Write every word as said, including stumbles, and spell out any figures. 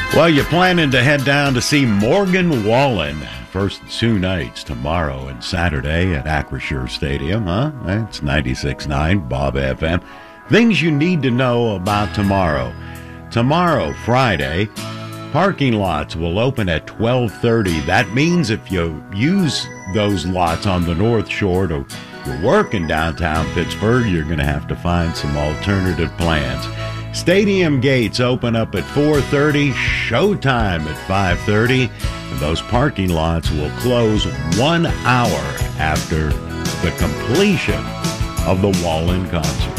Well, you're planning to head down to see Morgan Wallen. First two nights, tomorrow and Saturday at Acrisure Stadium, huh? That's ninety-six point nine Bob F M. Things you need to know about tomorrow. Tomorrow, Friday, parking lots will open at twelve thirty. That means if you use those lots on the North Shore to your work in downtown Pittsburgh, you're going to have to find some alternative plans. Stadium gates open up at four thirty, showtime at five thirty, and those parking lots will close one hour after the completion of the Wallen concert.